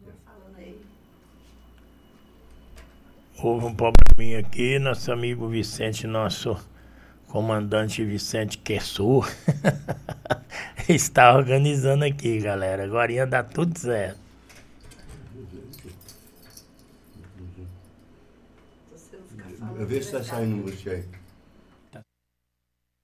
Houve um probleminha aqui, nosso amigo Vicente, nosso comandante Vicente Quessor, está organizando aqui, galera. Agora ia dar tudo certo. Vê se está saindo no cheque.